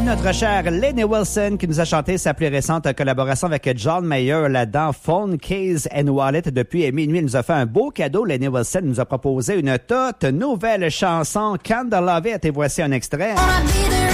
notre chère Lainey Wilson qui nous a chanté sa plus récente collaboration avec John Mayer là-dedans, Phone, Case and Wallet. Depuis minuit, elle nous a fait un beau cadeau. Lainey Wilson nous a proposé une toute nouvelle chanson, Candle Love It, et voici un extrait.